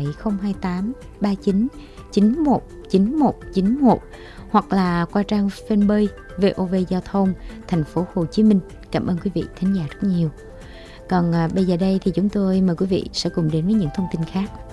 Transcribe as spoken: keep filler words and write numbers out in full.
không hai tám ba chín chín một chín một chín một hoặc là qua trang fanpage vê o vê Giao thông Thành phố Hồ Chí Minh. Cảm ơn quý vị thính giả rất nhiều. Còn à, bây giờ đây thì chúng tôi mời quý vị sẽ cùng đến với những thông tin khác.